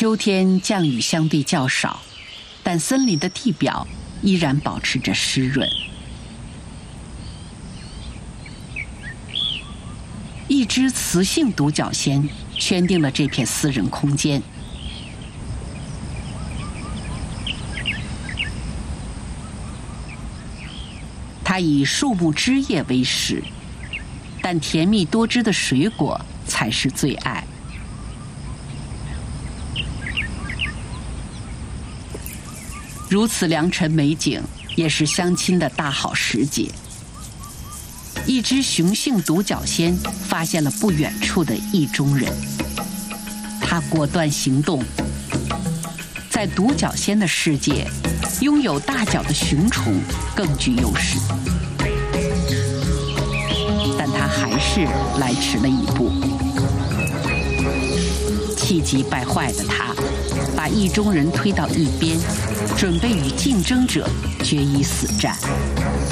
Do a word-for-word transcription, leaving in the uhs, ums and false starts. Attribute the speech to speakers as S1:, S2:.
S1: 秋天降雨相对较少，但森林的地表依然保持着湿润。一只雌性独角仙圈定了这片私人空间。它以树木枝叶为食，但甜蜜多汁的水果才是最爱。如此良辰美景，也是相亲的大好时节。一只雄性独角仙发现了不远处的意中人，它果断行动。在独角仙的世界，拥有大角的雄虫更具优势，但它还是来迟了一步。气急败坏的他，把意中人推到一边，准备与竞争者决一死战。